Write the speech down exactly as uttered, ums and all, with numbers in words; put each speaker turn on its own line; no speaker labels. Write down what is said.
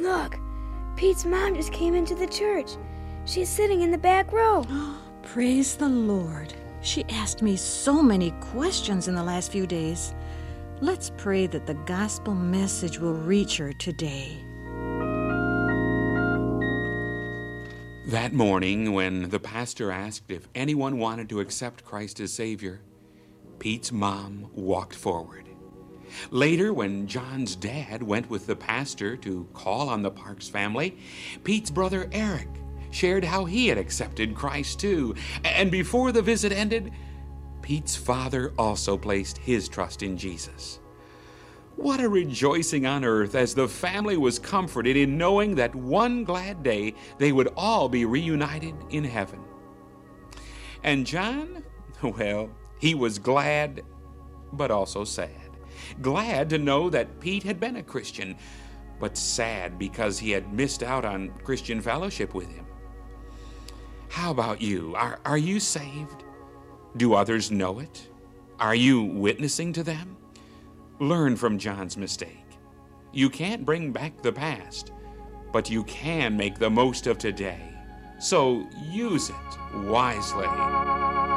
Look, Pete's mom just came into the church. She's sitting in the back row.
Praise the Lord. She asked me so many questions in the last few days. Let's pray that the gospel message will reach her today.
That morning, when the pastor asked if anyone wanted to accept Christ as Savior, Pete's mom walked forward. Later, when John's dad went with the pastor to call on the Parks family, Pete's brother Eric shared how he had accepted Christ too. And before the visit ended, Pete's father also placed his trust in Jesus. What a rejoicing on earth as the family was comforted in knowing that one glad day they would all be reunited in heaven. And John, well, he was glad, but also sad. Glad to know that Pete had been a Christian, but sad because he had missed out on Christian fellowship with him. How about you? Are, are you saved? Do others know it? Are you witnessing to them? Learn from John's mistake. You can't bring back the past, but you can make the most of today. So use it wisely.